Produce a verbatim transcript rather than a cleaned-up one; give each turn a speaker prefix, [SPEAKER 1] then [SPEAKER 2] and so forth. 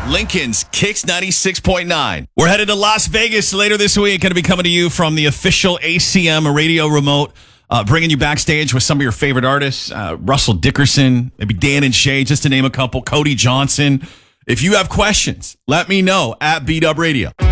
[SPEAKER 1] Lincoln's Kicks ninety-six point nine. We're headed to Las Vegas later this week. Going to be coming to you from the official A C M radio remote, uh, bringing you backstage with some of your favorite artists. Uh, Russell Dickerson, maybe Dan and Shay, just to name a couple. Cody Johnson. If you have questions, let me know at B-Dub Radio.